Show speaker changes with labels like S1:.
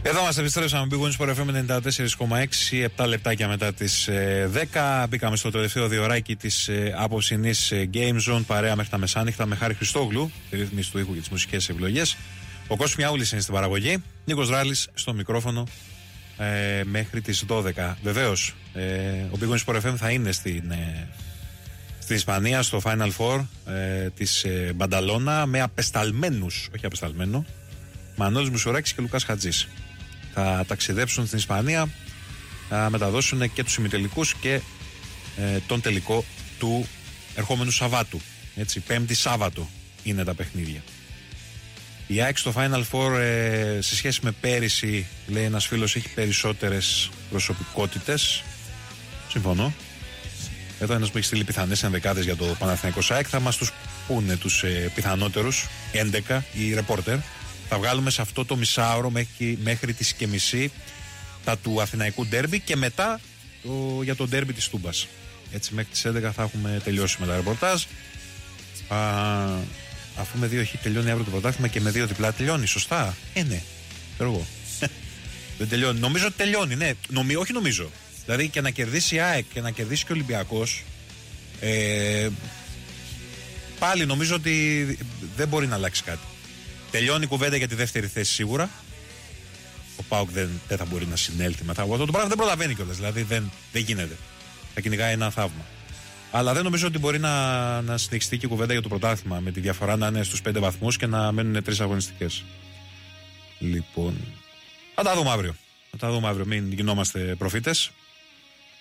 S1: Εδώ μας επιστρέψαμε, Big Wins Sport FM 94,6, 7 λεπτάκια μετά τις 10. Μπήκαμε στο τελευταίο διωράκι της απόψινής Game Zone, παρέα μέχρι τα μεσάνυχτα με Χάρη Χριστόγλου, τη ρύθμιση του ήχου και τις μουσικές επιλογές. Ο Κώστας Μιαούλης είναι στην παραγωγή, Νίκος Ράλης στο μικρόφωνο μέχρι τις 12. Βεβαίως, ο Big Wins Sport FM θα είναι στην Ισπανία, στο Final Four της Μπανταλώνα, με απεσταλμένους, όχι απεσταλμένο, Μανώλης Μουσουράκης και Λουκάς Χατζής. Θα ταξιδέψουν στην Ισπανία, θα μεταδώσουν και τους ημιτελικούς και τον τελικό του ερχόμενου Σαββάτου. Έτσι, Πέμπτη Σάββατο είναι τα παιχνίδια. Η ΑΕΚ στο Final Four, σε σχέση με πέρυσι, λέει ένας φίλος, έχει περισσότερες προσωπικότητες. Συμφωνώ. Εδώ ένας που έχει στείλει πιθανές ενδεκάδες για το Παναθηναϊκό ΑΕΚ. Θα μας τους πούνε τους πιθανότερους 11 οι ρεπόρτερ. Θα βγάλουμε σε αυτό το μισάωρο μέχρι τις και μισή τα του Αθηναϊκού ντέρμπι και μετά για το ντέρμπι της Τούμπας. Έτσι μέχρι τις 11 θα έχουμε τελειώσει με τα ρεπορτάζ. Αφού με 2 έχει τελειώνει αύριο το πρωτάθλημα και με 2 διπλά τελειώνει, σωστά. Ναι, ξέρω εγώ. Δεν τελειώνει. Νομίζω ότι τελειώνει, ναι. Όχι νομίζω. Δηλαδή και να κερδίσει η ΑΕΚ και να κερδίσει και ο Ολυμπιακός, πάλι νομίζω ότι δεν μπορεί να αλλάξει κάτι. Τελειώνει η κουβέντα για τη δεύτερη θέση σίγουρα. Ο ΠΑΟΚ δεν θα μπορεί να συνέλθει μετά από αυτό το πράγμα. Δεν προλαβαίνει κιόλας. Δηλαδή δεν γίνεται. Θα κυνηγάει ένα θαύμα. Αλλά δεν νομίζω ότι μπορεί να συνεχιστεί και η κουβέντα για το πρωτάθλημα, με τη διαφορά να είναι στους 5 βαθμούς και να μένουν 3 αγωνιστικές. Λοιπόν, θα τα δούμε αύριο. Μην γινόμαστε προφήτες.